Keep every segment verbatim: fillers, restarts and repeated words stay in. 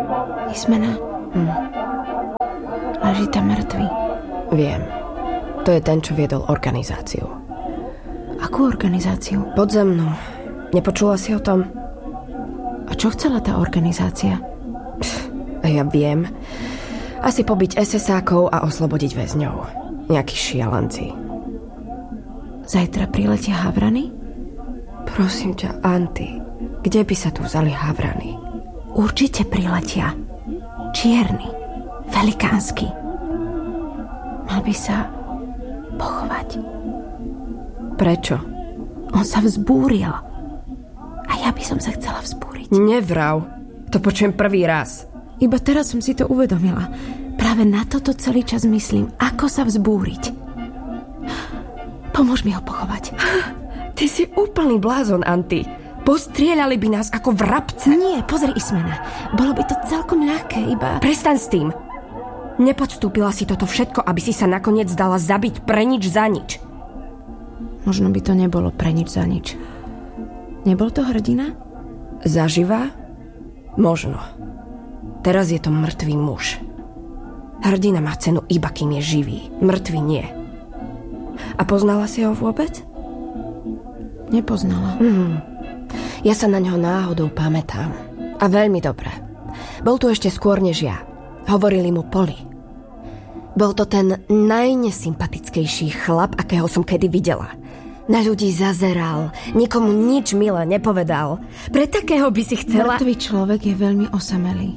Ismena. Hm. Leží tam mŕtvy. Viem. To je ten, čo viedol organizáciu. Akú organizáciu? Podzemnú. Nepočula si o tom? A čo chcela tá organizácia? Pff, ja viem. Asi pobiť es es ákov a oslobodiť väzňov. Nejakí šialenci. Zajtra priletia havrany? Prosím ťa, Anty, kde by sa tu vzali havrany? Určite priletia. Čierny. Velikánsky. Mal by sa pochovať. Prečo? On sa vzbúril. A ja by som sa chcela vzbúriť. Nevrav. To počujem prvý raz. Iba teraz som si to uvedomila. Práve na toto celý čas myslím, ako sa vzbúriť. Pomôž mi ho pochovať. Ty si úplný blázon, Anty. Postrieľali by nás ako vrabce. Nie, pozri, Ismena. Bolo by to celkom ľahké, iba... Prestaň s tým. Nepodstúpila si toto všetko, aby si sa nakoniec dala zabiť pre nič za nič. Možno by to nebolo pre nič za nič. Nebol to hrdina? Zaživa? Možno. Teraz je to mŕtvý muž. Hrdina má cenu iba kým je živý. Mŕtvý nie. A poznala si ho vôbec? Nepoznala. Mhm. Ja sa na ňo náhodou pamätám. A veľmi dobre. Bol tu ešte skôr než ja. Hovorili mu Poli. Bol to ten najnesympatickejší chlap, akého som kedy videla. Na ľudí zazeral, nikomu nič milé nepovedal. Pre takého by si chcela... Mŕtvý človek je veľmi osamelý.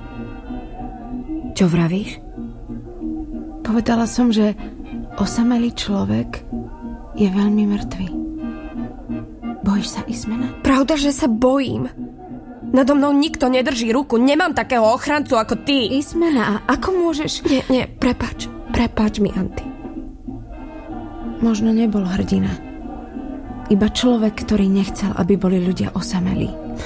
Čo vravíš? Povedala som, že osamelý človek je veľmi mŕtvý. Bojíš sa, Ismena? Pravda, že sa bojím. Nado mnou nikto nedrží ruku. Nemám takého ochrancu ako ty. Ismena, a ako môžeš... Nie, nie, prepáč. Prepáč mi, Anty. Možno nebol hrdina. Iba človek, ktorý nechcel, aby boli ľudia osamelí.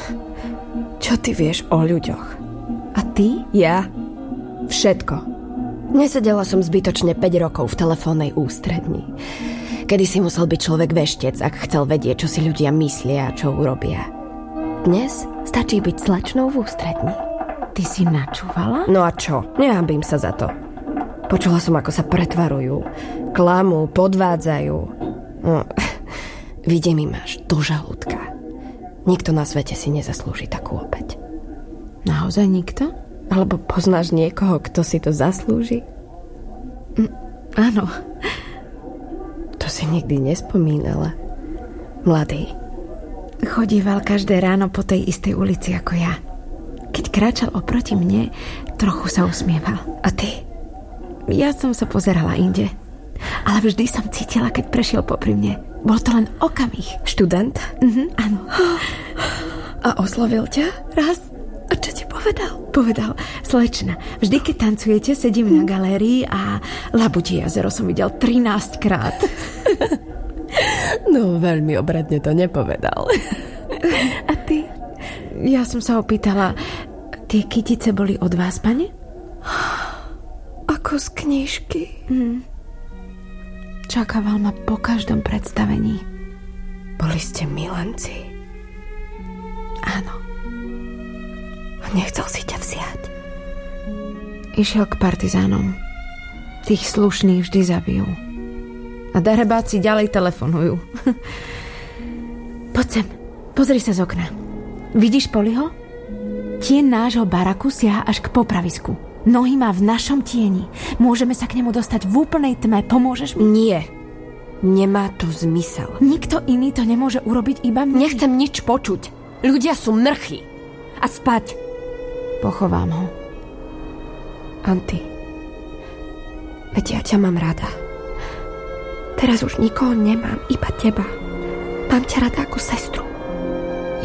Čo ty vieš o ľuďoch? A ty? Ja? Všetko. Nesedela som zbytočne päť rokov v telefónnej ústredni. Kedy si musel byť človek veštec, ak chcel vedieť, čo si ľudia myslia a čo urobia. Dnes stačí byť slačnou v ústredni. Ty si načúvala? No a čo? Nehanbím sa za to. Počula som, ako sa pretvarujú. Klamú, podvádzajú. No, vidie mi máš do žalúdka. Nikto na svete si nezaslúži takú opäť. Naozaj nikto? Alebo poznáš niekoho, kto si to zaslúži? Mm, áno. To si nikdy nespomínala. Mladý. Chodíval každé ráno po tej istej ulici ako ja. Keď kráčal oproti mne, trochu sa usmieval. A ty? Ja som sa pozerala inde. Ale vždy som cítila, keď prešiel popri mne. Bol to len okamih. Študent? Mhm, áno. A oslovil ťa? Raz. A čo ti povedal? Povedal, slečna, vždy keď tancujete, sedím na galérii a Labudí jazero som videl trinásť krát. No, veľmi obradne to nepovedal. A ty? Ja som sa opýtala, tie kytice boli od vás, pane? Ako z knižky. Hmm. Čakával ma po každom predstavení. Boli ste milenci? Áno. Nechcel si ťa vziať. Išiel k partizánom. Tých slušných vždy zabijú. A darebáci ďalej telefonujú. Poď sem, pozri sa z okna. Vidíš Poliho? Tieň nášho baraku siaha až k popravisku. Nohy má v našom tieni. Môžeme sa k nemu dostať v úplnej tme. Pomôžeš mi? Nie. Nemá to zmysel. Nikto iný to nemôže urobiť, iba my. Nechcem nič počuť. Ľudia sú mrchy. A spať. Pochovám ho. Anty, veď ja ťa mám rada. Teraz už nikoho nemám, iba teba. Mám ťa rada ako sestru.